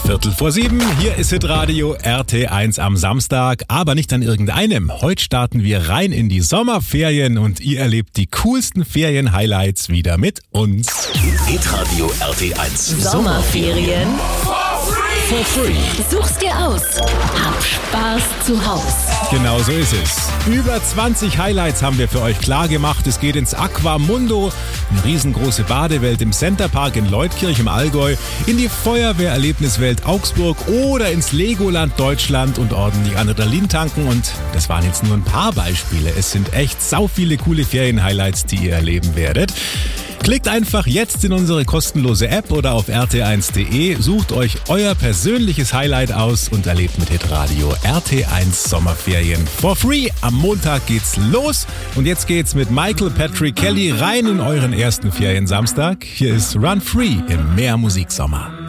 6:15. Hier ist Hitradio RT1 am Samstag, aber nicht an irgendeinem. Heute starten wir rein in die Sommerferien und ihr erlebt die coolsten Ferien-Highlights wieder mit uns. Hitradio RT1 Sommerferien For free. Such's dir aus. Hab Spaß zu Haus. Genau so ist es. Über 20 Highlights haben wir für euch klar gemacht. Es geht ins Aquamundo, eine riesengroße Badewelt im Centerpark in Leutkirch im Allgäu, in die Feuerwehrerlebniswelt Augsburg oder ins Legoland Deutschland und ordentlich Adrenalin tanken. Und das waren jetzt nur ein paar Beispiele. Es sind echt sau viele coole Ferien-Highlights, die ihr erleben werdet. Klickt einfach jetzt in unsere kostenlose App oder auf rt1.de, sucht euch euer persönliches Highlight aus und erlebt mit Hitradio RT1 Sommerferien for free. Am Montag geht's los und jetzt geht's mit Michael Patrick Kelly rein in euren ersten Feriensamstag. Hier ist Run Free im Mehr Musiksommer.